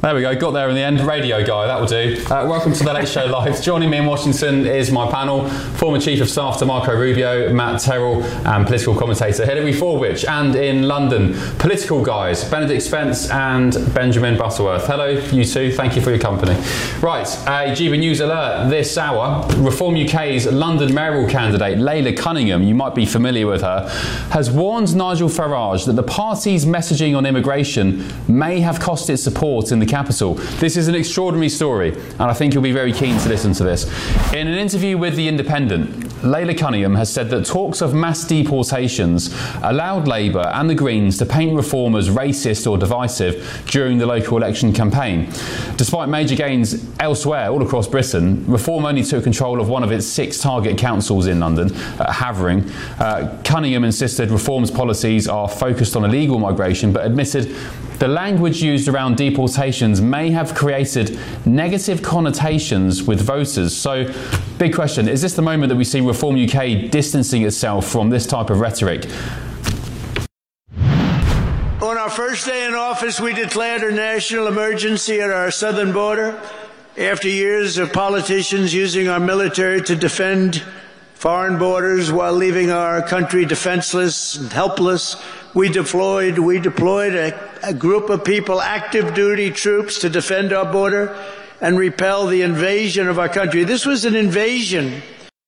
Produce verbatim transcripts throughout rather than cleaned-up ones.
There we go, got there in the end. Radio guy, that will do. Uh, welcome to the Late Show Live. Joining me in Washington is my panel, former Chief of Staff to Marco Rubio, Matt Terrell, and political commentator Hilary Forwich. And in London, political guys, Benedict Spence and Benjamin Butterworth. Hello, you two, thank you for your company. Right, a G B News alert this hour. Reform U K's London mayoral candidate, Layla Cunningham, you might be familiar with her, has warned Nigel Farage that the party's messaging on immigration may have cost its support in the capital. This is an extraordinary story, and I think you'll be very keen to listen to this. In an interview with The Independent, Layla Cunningham has said that talks of mass deportations allowed Labour and the Greens to paint Reform as racist or divisive during the local election campaign. Despite major gains elsewhere all across Britain, Reform only took control of one of its six target councils in London, at Havering. Uh, Cunningham insisted Reform's policies are focused on illegal migration, but admitted the language used around deportations may have created negative connotations with voters. So, big question, is this the moment that we see Reform U K distancing itself from this type of rhetoric? On our first day in office, we declared a national emergency at our southern border. After years of politicians using our military to defend foreign borders while leaving our country defenseless and helpless, we deployed, we deployed a, a group of people, active duty troops, to defend our border and repel the invasion of our country. This was an invasion.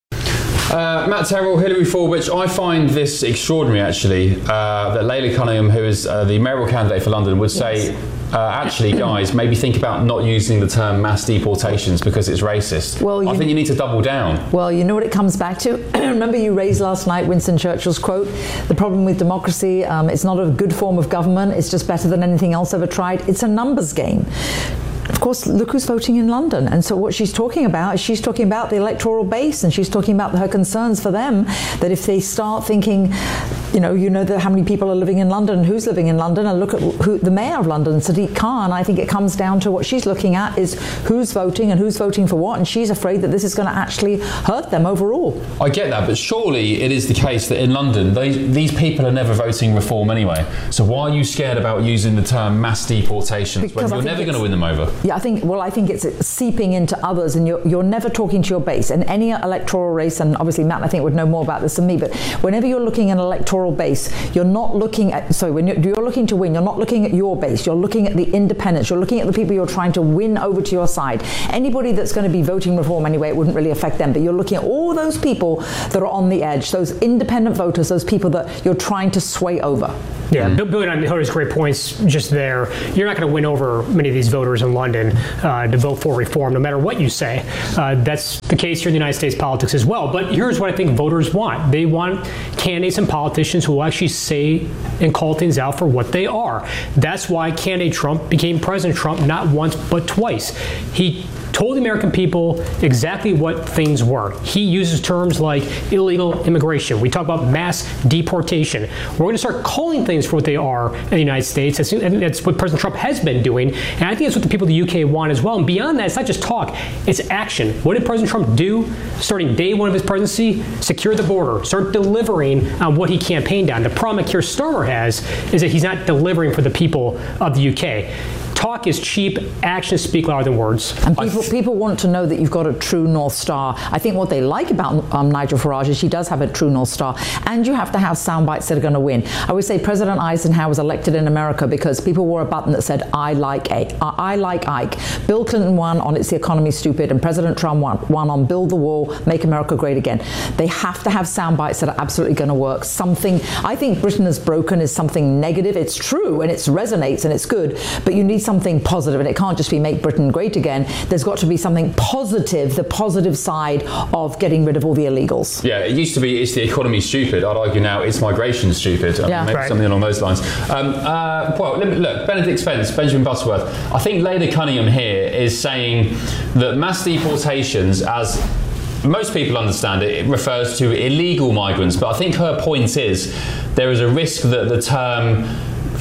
Uh, Matt Terrell, Hilary Forwich, I find this extraordinary actually, uh, that Layla Cunningham, who is uh, the mayoral candidate for London, would say, yes. uh, actually guys, maybe think about not using the term mass deportations because it's racist. Well, I think you need to double down. Well, you know what it comes back to? Remember you raised last night Winston Churchill's quote, the problem with democracy, um, it's not a good form of government, it's just better than anything else ever tried. It's a numbers game. Of course, look who's voting in London. And so what she's talking about is she's talking about the electoral base, and she's talking about her concerns for them, that if they start thinking, you know, you know the, how many people are living in London and who's living in London, and look at who the mayor of London, Sadiq Khan, I think it comes down to what she's looking at is who's voting and who's voting for what, and she's afraid that this is going to actually hurt them overall. I get that, but surely it is the case that in London, they, these people are never voting Reform anyway. So why are you scared about using the term mass deportations because when you're never going to win them over? Yeah, I think, well, I think it's seeping into others, and you're, you're never talking to your base. In any electoral race, and obviously Matt, I think, would know more about this than me, but whenever you're looking at an electoral base, you're not looking at, sorry, when you're, you're looking to win, you're not looking at your base, you're looking at the independents, you're looking at the people you're trying to win over to your side. Anybody that's going to be voting Reform anyway, it wouldn't really affect them, but you're looking at all those people that are on the edge, those independent voters, those people that you're trying to sway over. Yeah, mm. building on Hillary's great points just there, you're not going to win over many of these voters in London uh, to vote for Reform, no matter what you say. Uh, that's the case here in the United States politics as well. But here's what I think voters want. They want candidates and politicians who will actually say and call things out for what they are. That's why candidate Trump became President Trump not once but twice. He told the American people exactly what things were. He uses terms like illegal immigration. We talk about mass deportation. We're going to start calling things for what they are in the United States. That's, and that's what President Trump has been doing. And I think that's what the people of the U K want as well. And beyond that, it's not just talk, it's action. What did President Trump do starting day one of his presidency? Secure the border, start delivering on what he campaigned on. The problem that Keir Starmer has is that he's not delivering for the people of the U K. Talk is cheap, actions speak louder than words. And people, people want to know that you've got a true North Star. I think what they like about um, Nigel Farage is he does have a true North Star, and you have to have sound bites that are going to win. I would say President Eisenhower was elected in America because people wore a button that said, I like Ike. I like Ike. Bill Clinton won on It's the Economy Stupid, and President Trump won, won on Build the Wall, Make America Great Again. They have to have sound bites that are absolutely going to work. Something, I think Britain is broken is something negative. It's true, and it resonates, and it's good, but you need something something positive, and it can't just be make Britain great again. There's got to be something positive, the positive side of getting rid of all the illegals. Yeah, it used to be it's the economy stupid. I'd argue now it's migration stupid. I yeah. mean, maybe right. something along those lines. Um, uh, well, let me, look, Benedict Spence, Benjamin Butterworth. I think Layla Cunningham here is saying that mass deportations, as most people understand it, it refers to illegal migrants. But I think her point is there is a risk that the term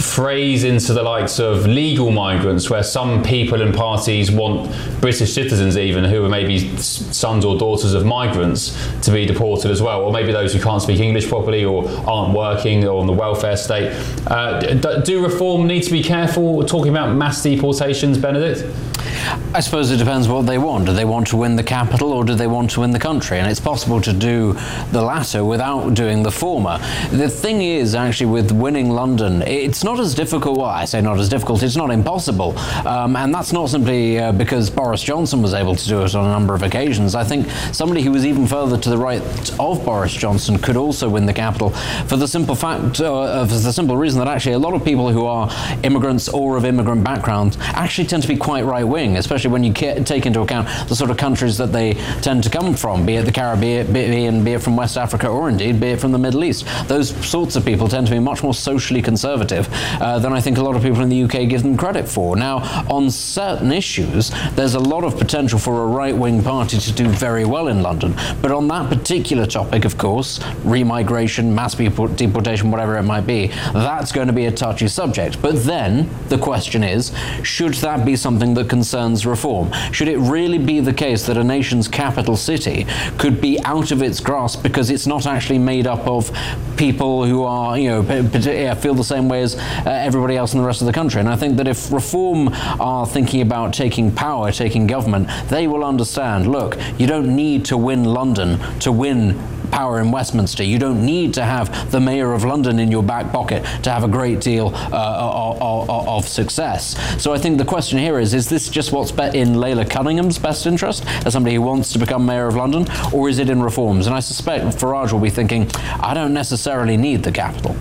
phrase into the likes of legal migrants, where some people and parties want British citizens even who are maybe sons or daughters of migrants to be deported as well, or maybe those who can't speak English properly or aren't working or on the welfare state. Uh, do reform need to be careful talking about mass deportations, Benedict? I suppose it depends what they want. Do they want to win the capital, or do they want to win the country? And it's possible to do the latter without doing the former. The thing is, actually, with winning London, it's not as difficult. Well, I say not as difficult, it's not impossible. Um, and that's not simply uh, because Boris Johnson was able to do it on a number of occasions. I think somebody who was even further to the right of Boris Johnson could also win the capital, for the simple fact, uh, for the simple reason that actually a lot of people who are immigrants or of immigrant backgrounds actually tend to be quite right-wing, especially when you take into account the sort of countries that they tend to come from, be it the Caribbean, be it from West Africa, or indeed be it from the Middle East. Those sorts of people tend to be much more socially conservative uh, than I think a lot of people in the U K give them credit for. Now, on certain issues, there's a lot of potential for a right-wing party to do very well in London. But on that particular topic, of course, remigration, mass deportation, whatever it might be, that's going to be a touchy subject. But then the question is, should that be something that concerns reform? Should it really be the case that a nation's capital city could be out of its grasp because it's not actually made up of people who are, you know, feel the same way as uh, everybody else in the rest of the country? And I think that if reform are thinking about taking power, taking government, they will understand, look, you don't need to win London to win power in Westminster. You don't need to have the Mayor of London in your back pocket to have a great deal uh, of, of success. So I think the question here is, is this just what's in Layla Cunningham's best interest as somebody who wants to become Mayor of London, or is it in reforms? And I suspect Farage will be thinking, I don't necessarily need the capital.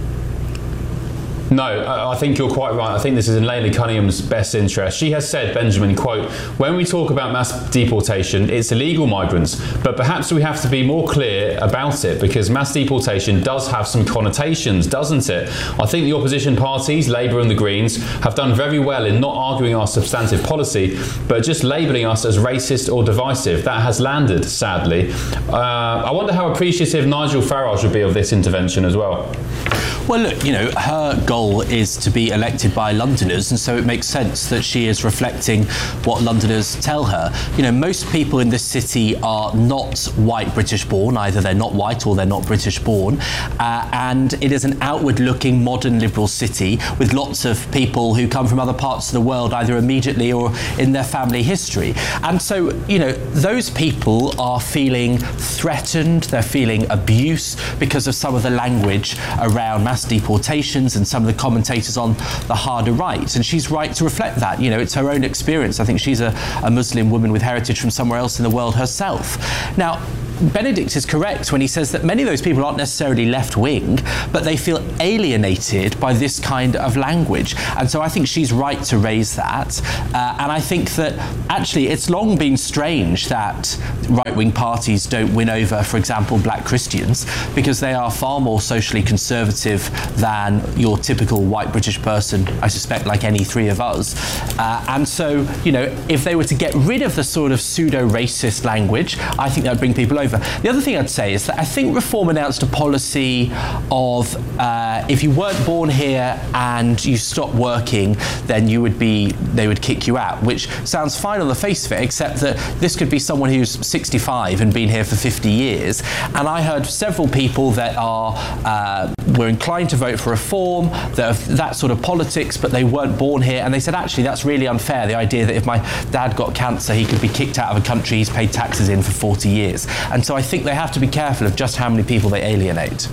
No, I think you're quite right. I think this is in Layla Cunningham's best interest. She has said, Benjamin, quote, when we talk about mass deportation, it's illegal migrants, but perhaps we have to be more clear about it, because mass deportation does have some connotations, doesn't it? I think the opposition parties, Labour and the Greens, have done very well in not arguing our substantive policy, but just labelling us as racist or divisive. That has landed, sadly. Uh, I wonder how appreciative Nigel Farage would be of this intervention as well. Well, look, you know, her goal is to be elected by Londoners, and so it makes sense that she is reflecting what Londoners tell her. You know, most people in this city are not white British born, either they're not white or they're not British born, uh, and it is an outward looking modern liberal city with lots of people who come from other parts of the world, either immediately or in their family history. And so, you know, those people are feeling threatened, they're feeling abuse because of some of the language around mass deportations and some of the commentators on the harder right. And she's right to reflect that. You know, it's her own experience. I think she's a, a Muslim woman with heritage from somewhere else in the world herself. Now, Benedict is correct when he says that many of those people aren't necessarily left-wing, but they feel alienated by this kind of language. And so I think she's right to raise that. Uh, and I think that actually it's long been strange that right-wing parties don't win over, for example, black Christians, because they are far more socially conservative than your typical white British person, I suspect, like any three of us. Uh, and so, you know, if they were to get rid of the sort of pseudo-racist language, I think that would bring people over. The other thing I'd say is that I think Reform announced a policy of uh, if you weren't born here and you stopped working, then you would be, they would kick you out, which sounds fine on the face of it, except that this could be someone who's sixty-five and been here for fifty years. And I heard several people that are uh, were inclined to vote for Reform, that have that sort of politics, but they weren't born here, and they said actually that's really unfair, the idea that if my dad got cancer he could be kicked out of a country he's paid taxes in for forty years. And so I think they have to be careful of just how many people they alienate.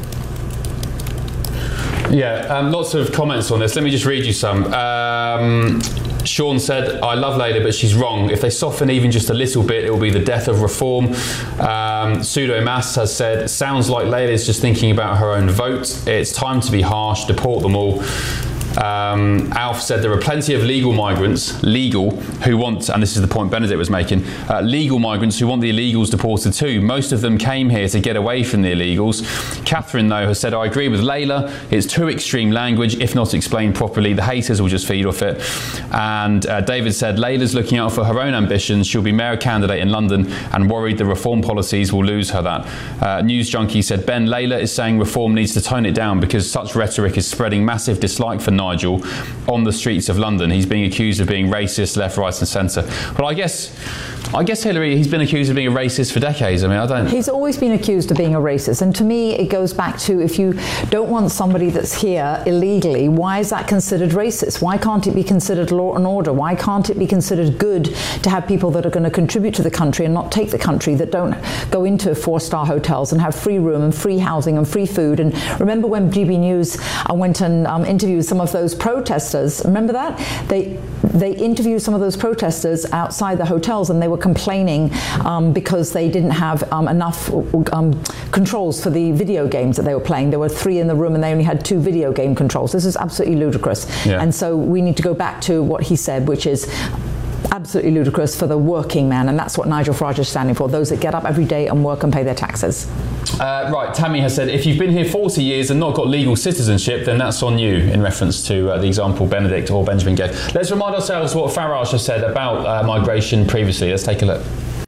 Yeah, um, lots of comments on this. Let me just read you some. Um, Sean said, I love Layla, but she's wrong. If they soften even just a little bit, it will be the death of reform. Um, Pseudo Mass has said, sounds like Layla's just thinking about her own vote. It's time to be harsh, deport them all. Um, Alf said there are plenty of legal migrants, legal, who want, and this is the point Benedict was making, uh, legal migrants who want the illegals deported too. Most of them came here to get away from the illegals. Catherine, though, has said, I agree with Layla. It's too extreme language. If not explained properly, the haters will just feed off it. And uh, David said, Layla's looking out for her own ambitions. She'll be mayor candidate in London and worried the reform policies will lose her that. Uh, News Junkie said, Ben, Layla is saying reform needs to tone it down because such rhetoric is spreading massive dislike for Nigel, on the streets of London. He's being accused of being racist, left, right and centre. Well, I guess, I guess Hillary, he's been accused of being a racist for decades. I mean, I don't... He's always been accused of being a racist. And to me, it goes back to, if you don't want somebody that's here illegally, why is that considered racist? Why can't it be considered law and order? Why can't it be considered good to have people that are going to contribute to the country and not take the country, that don't go into four-star hotels and have free room and free housing and free food? And remember when G B News uh, went and um, interviewed some of those protesters? Remember that? They they interviewed some of those protesters outside the hotels, and they were complaining um, because they didn't have um, enough um, controls for the video games that they were playing. There were three in the room and they only had two video game controls. This is absolutely ludicrous. Yeah. And so we need to go back to what he said, which is absolutely ludicrous for the working man, and that's what Nigel Farage is standing for, those that get up every day and work and pay their taxes. Uh, right, Tammy has said, if you've been here forty years and not got legal citizenship, then that's on you, in reference to uh, the example Benedict or Benjamin gave. Let's remind ourselves what Farage has said about uh, migration previously. Let's take a look.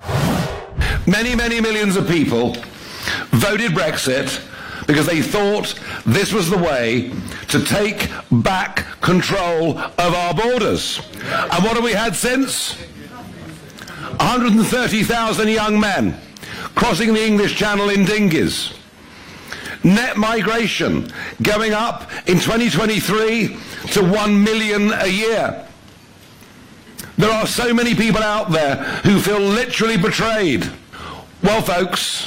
Many, many millions of people voted Brexit because they thought this was the way to take back control of our borders. And what have we had since? one hundred thirty thousand young men crossing the English Channel in dinghies. Net migration going up in twenty twenty-three to one million a year. There are so many people out there who feel literally betrayed. Well, folks,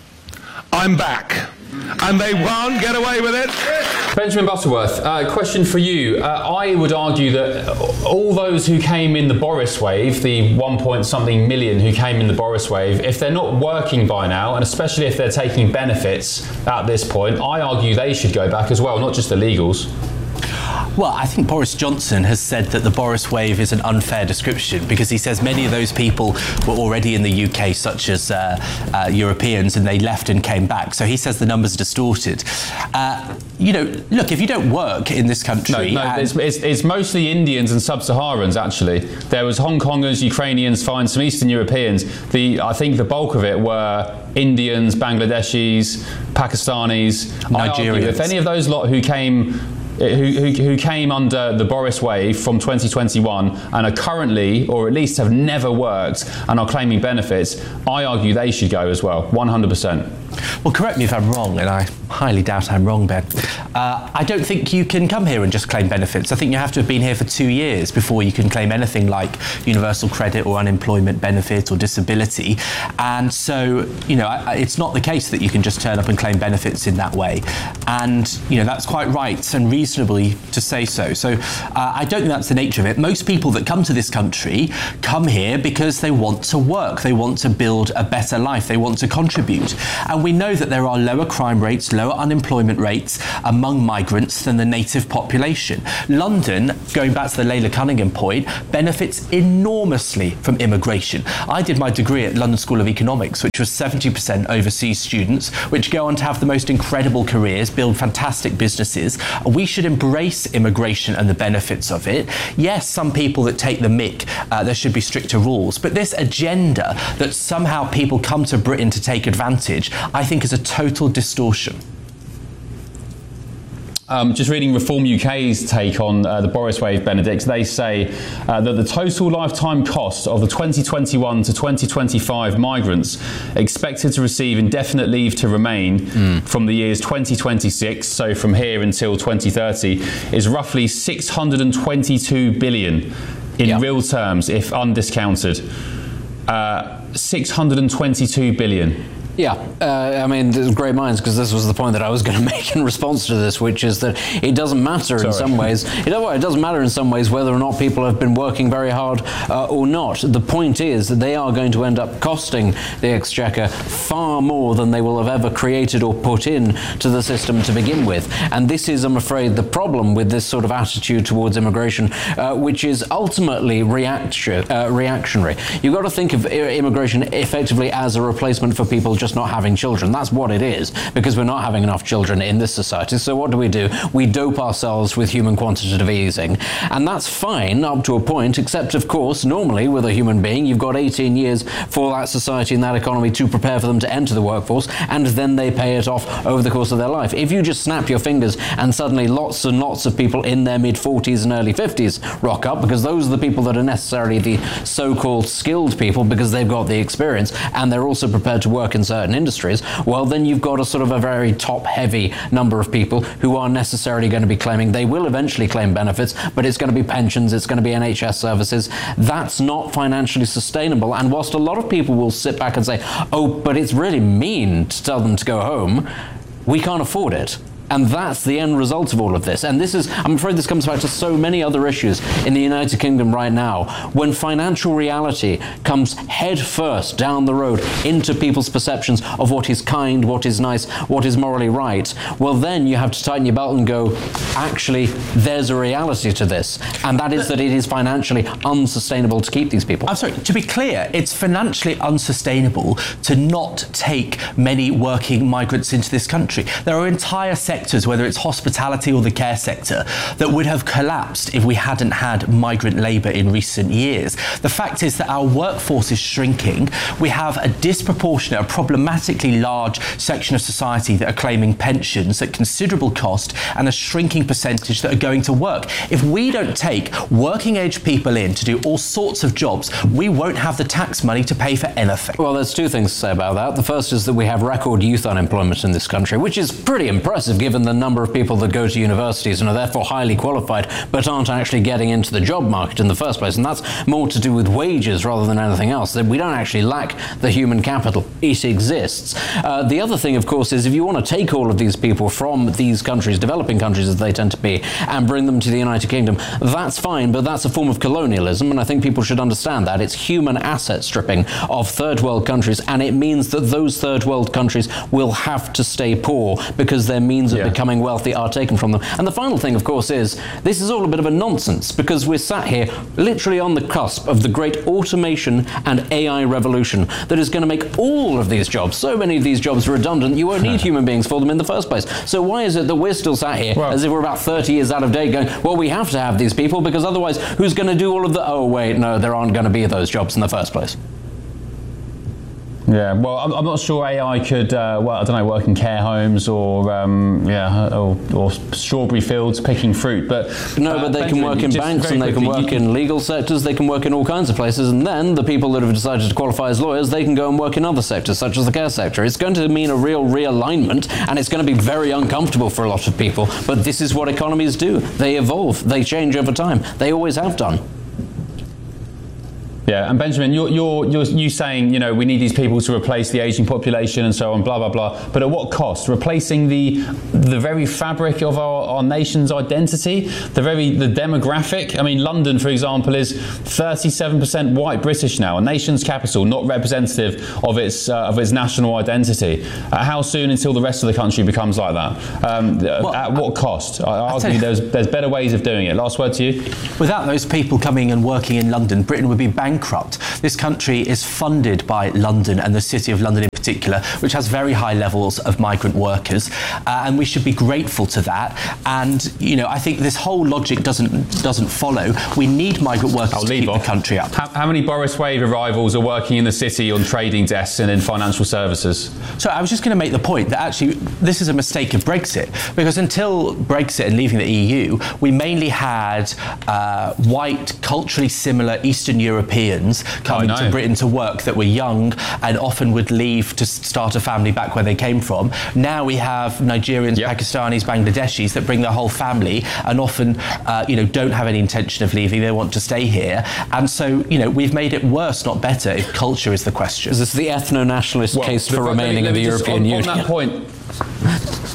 I'm back. And they won't get away with it. Benjamin Butterworth, uh, question for you. Uh, I would argue that all those who came in the Boris wave, the one point something million who came in the Boris wave, if they're not working by now, and especially if they're taking benefits at this point, I argue they should go back as well, not just the illegals. Well, I think Boris Johnson has said that the Boris wave is an unfair description, because he says many of those people were already in the U K, such as uh, uh, Europeans, and they left and came back. So he says the numbers are distorted. Uh, you know, look, if you don't work in this country... No, no it's, it's, it's mostly Indians and Sub-Saharans, actually. There was Hong Kongers, Ukrainians, fine, some Eastern Europeans. The I think the bulk of it were Indians, Bangladeshis, Pakistanis, Nigerians. If any of those lot who came... Who, who, who came under the Boris wave from twenty twenty-one and are currently, or at least have never worked and are claiming benefits, I argue they should go as well, one hundred percent. Well, correct me if I'm wrong, and I highly doubt I'm wrong, Ben. Uh, I don't think you can come here and just claim benefits. I think you have to have been here for two years before you can claim anything like universal credit or unemployment benefit or disability. And so, you know, it's not the case that you can just turn up and claim benefits in that way. And, you know, that's quite right and reasonably to say so. So uh, I don't think that's the nature of it. Most people that come to this country come here because they want to work. They want to build a better life. They want to contribute. And we know that there are lower crime rates, lower unemployment rates among migrants than the native population. London, going back to the Leila Cunningham point, benefits enormously from immigration. I did my degree at London School of Economics, which was seventy percent overseas students, which go on to have the most incredible careers, build fantastic businesses. We should embrace immigration and the benefits of it. Yes, some people that take the mick, uh, there should be stricter rules, but this agenda that somehow people come to Britain to take advantage, I think is a total distortion. Um, just reading Reform U K's take on uh, the Boris wave, Benedict, they say uh, that the total lifetime cost of the twenty twenty-one to twenty twenty-five migrants expected to receive indefinite leave to remain mm. from the years twenty twenty-six, so from here until twenty thirty, is roughly six hundred twenty-two billion in yep. real terms, if undiscounted. Uh, six hundred twenty-two billion. Yeah, uh, I mean, there's great minds, because this was the point that I was going to make in response to this, which is that it doesn't matter Sorry. in some ways. You know what? It doesn't matter in some ways whether or not people have been working very hard uh, or not. The point is that they are going to end up costing the Exchequer far more than they will have ever created or put in to the system to begin with. And this is, I'm afraid, the problem with this sort of attitude towards immigration, uh, which is ultimately reaction, uh, reactionary. You've got to think of immigration effectively as a replacement for people just not having children. That's what it is, because we're not having enough children in this society. So what do we do? We dope ourselves with human quantitative easing. And that's fine up to a point, except, of course, normally with a human being, you've got eighteen years for that society and that economy to prepare for them to enter the workforce, and then they pay it off over the course of their life. If you just snap your fingers and suddenly lots and lots of people in their mid-forties and early fifties rock up, because those are the people that are necessarily the so-called skilled people because they've got the experience and they're also prepared to work in certain industries, well, then you've got a sort of a very top-heavy number of people who are necessarily going to be claiming, they will eventually claim benefits, but it's going to be pensions, it's going to be N H S services. That's not financially sustainable. And whilst a lot of people will sit back and say, oh, but it's really mean to tell them to go home, we can't afford it. And that's the end result of all of this. And this is, I'm afraid this comes back to so many other issues in the United Kingdom right now. When financial reality comes head first down the road into people's perceptions of what is kind, what is nice, what is morally right, well, then you have to tighten your belt and go, actually, there's a reality to this. And that is that it is financially unsustainable to keep these people. I'm sorry, to be clear, it's financially unsustainable to not take many working migrants into this country. There are entire sectors, whether it's hospitality or the care sector, that would have collapsed if we hadn't had migrant labour in recent years. The fact is that our workforce is shrinking. We have a disproportionate, a problematically large section of society that are claiming pensions at considerable cost and a shrinking percentage that are going to work. If we don't take working age people in to do all sorts of jobs, we won't have the tax money to pay for anything. Well, there's two things to say about that. The first is that we have record youth unemployment in this country, which is pretty impressive given the number of people that go to universities and are therefore highly qualified but aren't actually getting into the job market in the first place. And that's more to do with wages rather than anything else. That we don't actually lack the human capital. It exists. Uh, the other thing, of course, is if you want to take all of these people from these countries, developing countries as they tend to be, and bring them to the United Kingdom, that's fine, but that's a form of colonialism, and I think people should understand that. It's human asset stripping of third world countries, and it means that those third world countries will have to stay poor because their means of yeah. becoming wealthy are taken from them. And the final thing, of course, is this is all a bit of a nonsense because we're sat here literally on the cusp of the great automation and A I revolution that is going to make all of these jobs, so many of these jobs, redundant. You won't need human beings for them in the first place. So why is it that we're still sat here well, as if we're about thirty years out of date going, well, we have to have these people because otherwise who's going to do all of the, oh, wait, no, there aren't going to be those jobs in the first place. Yeah, well, I'm, I'm not sure A I could, uh, well, I don't know, work in care homes or, um, yeah, or, or strawberry fields picking fruit, but... No, uh, but they Benjamin, can work in banks and they can work can... in legal sectors, they can work in all kinds of places, and then the people that have decided to qualify as lawyers, they can go and work in other sectors, such as the care sector. It's going to mean a real realignment, and it's going to be very uncomfortable for a lot of people, but this is what economies do. They evolve, they change over time. They always have done. Yeah, and Benjamin, you're, you're, you're you saying, you know, we need these people to replace the aging population and so on, blah, blah, blah. But at what cost? Replacing the the very fabric of our, our nation's identity, the very the demographic. I mean, London, for example, is thirty-seven percent white British now, a nation's capital, not representative of its uh, of its national identity. Uh, how soon until the rest of the country becomes like that? Um, well, at what cost? I argue there's there's better ways of doing it. Last word to you. Without those people coming and working in London, Britain would be bankrupt. This country is funded by London and the City of London in particular, which has very high levels of migrant workers, uh, and we should be grateful to that. And you know, I think this whole logic doesn't doesn't follow. We need migrant workers I'll to keep off. the country up. How, how many Boris Wave arrivals are working in the city on trading desks and in financial services? So I was just going to make the point that actually this is a mistake of Brexit, because until Brexit and leaving the E U, we mainly had uh, white, culturally similar Eastern Europeans coming to Britain to work that were young and often would leave to start a family back where they came from. Now we have Nigerians, yep. Pakistanis, Bangladeshis that bring their whole family and often, uh, you know, don't have any intention of leaving. They want to stay here. And so, you know, we've made it worse, not better, if culture is the question. Is this the ethno-nationalist well, case for remaining in the European on, Union? On that point...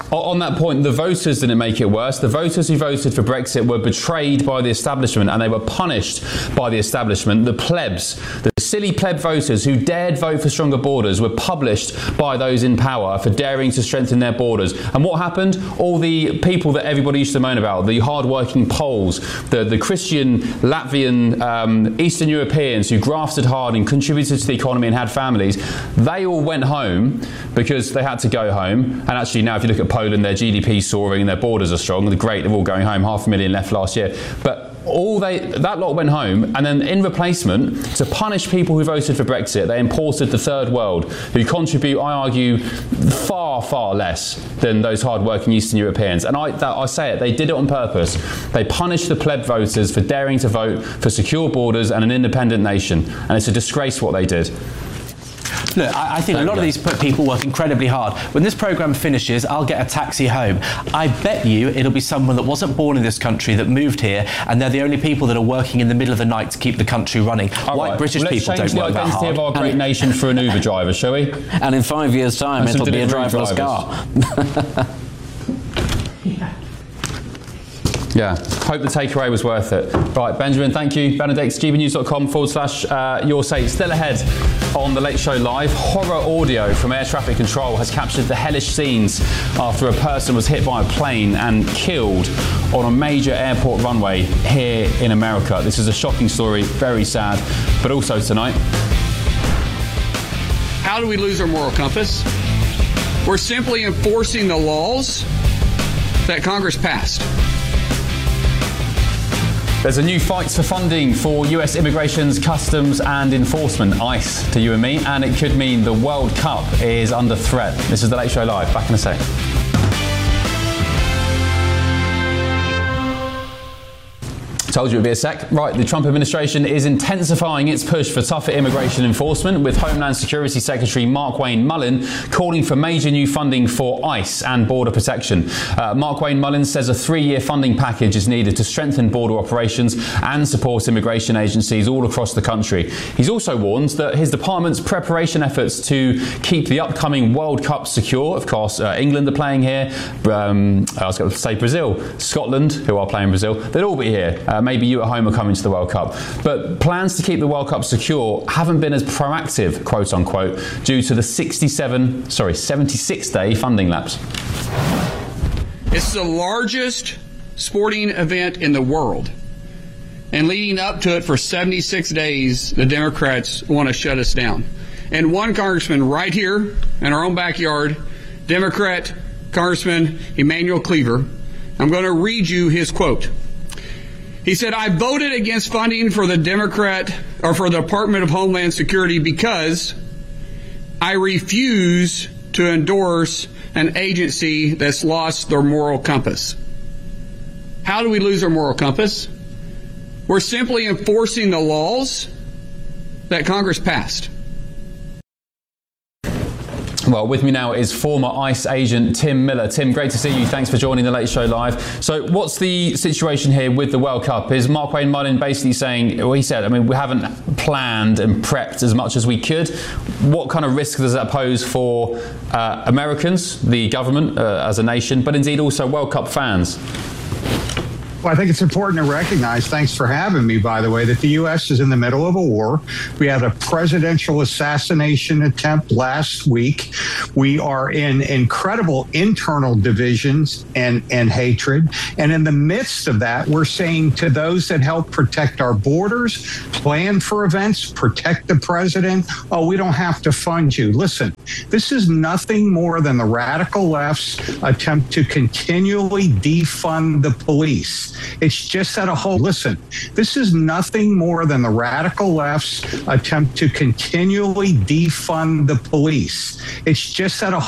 On that point, the voters didn't make it worse. The voters who voted for Brexit were betrayed by the establishment, and they were punished by the establishment. The plebs, the silly pleb voters who dared vote for stronger borders, were published by those in power for daring to strengthen their borders. And what happened? All the people that everybody used to moan about, the hard-working Poles, the, the Christian, Latvian, um, Eastern Europeans who grafted hard and contributed to the economy and had families, they all went home because they had to go home. And actually now if you look at Poland, their G D P soaring and their borders are strong. They're great, they're all going home, half a million left last year. But all they that lot went home, and then in replacement, to punish people who voted for Brexit, they imported the third world, who contribute, I argue, far, far less than those hard-working Eastern Europeans. And I, that, I say it, they did it on purpose. They punished the pleb voters for daring to vote for secure borders and an independent nation. And it's a disgrace what they did. Look, I, I think a lot of these people work incredibly hard. When this programme finishes, I'll get a taxi home. I bet you it'll be someone that wasn't born in this country that moved here, and they're the only people that are working in the middle of the night to keep the country running. All White right. British well, people don't work that hard. Let's change the identity of our great nation for an Uber driver, shall we? And in five years' time, And it'll be a delivery driverless drivers. car. Yeah, hope the takeaway was worth it. Right, Benjamin, thank you. Benedict, g b news dot com forward slash uh, your sake. Still ahead on The Late Show Live. Horror audio from air traffic control has captured the hellish scenes after a person was hit by a plane and killed on a major airport runway here in America. This is a shocking story, very sad, but also tonight. How do we lose our moral compass? We're simply enforcing the laws that Congress passed. There's a new fight for funding for U S Immigration's Customs and Enforcement, ICE, to you and me, and it could mean the World Cup is under threat. This is The Late Show Live. Back in a sec. Told you it'd be a sec. Right, the Trump administration is intensifying its push for tougher immigration enforcement, with Homeland Security Secretary Markwayne Mullin calling for major new funding for ICE and border protection. Uh, Markwayne Mullin says a three-year funding package is needed to strengthen border operations and support immigration agencies all across the country. He's also warned that his department's preparation efforts to keep the upcoming World Cup secure, of course, uh, England are playing here, um, I was going to say Brazil, Scotland, who are playing Brazil, they'll all be here. Uh, maybe you at home are coming to the World Cup. But plans to keep the World Cup secure haven't been as proactive, quote unquote, due to the sixty-seven, sorry, seventy-six day funding lapse. It's the largest sporting event in the world. And leading up to it for seventy-six days, the Democrats want to shut us down. And one congressman right here in our own backyard, Democrat Congressman Emanuel Cleaver, I'm going to read you his quote. He said, I voted against funding for the Democrat or for the Department of Homeland Security because I refuse to endorse an agency that's lost their moral compass. How do we lose our moral compass? We're simply enforcing the laws that Congress passed. Well, with me now is former ICE agent Tim Miller. Tim, great to see you. Thanks for joining The Late Show Live. So what's the situation here with the World Cup? Is Markwayne Mullin basically saying, well, he said, I mean, we haven't planned and prepped as much as we could. What kind of risk does that pose for uh, Americans, the government uh, as a nation, but indeed also World Cup fans? Well, I think it's important to recognize, thanks for having me, by the way, that the U S is in the middle of a war. We had a presidential assassination attempt last week. We are in incredible internal divisions and, and hatred. And in the midst of that, we're saying to those that help protect our borders, plan for events, protect the president, oh, we don't have to fund you. Listen, this is nothing more than the radical left's attempt to continually defund the police. It's just that a whole, listen, this is nothing more than the radical left's attempt to continually defund the police. It's just that a